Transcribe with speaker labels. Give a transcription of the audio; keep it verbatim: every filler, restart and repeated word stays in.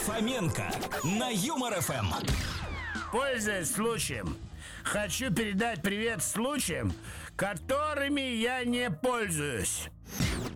Speaker 1: Фоменко на Юмор эф эм.
Speaker 2: Пользуясь случаем, хочу передать привет случаям, которыми я не пользуюсь.